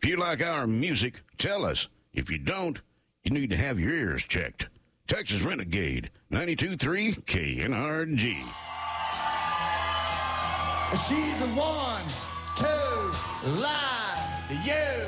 If you like our music, tell us. If you don't, you need to have your ears checked. Texas Renegade, 92.3 KNRG. She's a 1, 2, lie to you.